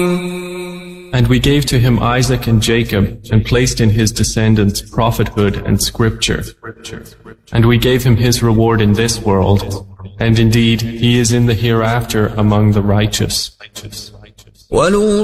And we gave to him Isaac and Jacob, and placed in his descendants prophethood and scripture. And we gave him his reward in this world, and indeed he is in the hereafter among the righteous.